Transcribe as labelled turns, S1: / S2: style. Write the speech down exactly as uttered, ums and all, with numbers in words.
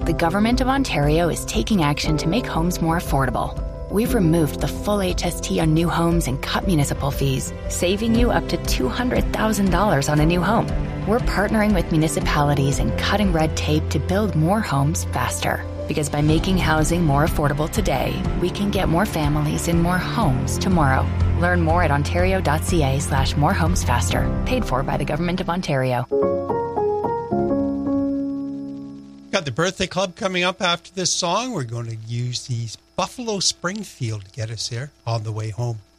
S1: The Government of Ontario is taking action to make homes more affordable. We've removed the full H S T on new homes and cut municipal fees, saving you up to two hundred thousand dollars on a new home. We're partnering with municipalities and cutting red tape to build more homes faster. Because by making housing more affordable today, we can get more families in more homes tomorrow. Learn more at ontario.ca slash more homes faster. Paid for by the Government of Ontario.
S2: Got the birthday club coming up after this song. We're going to use the Buffalo Springfield to get us there on the way home.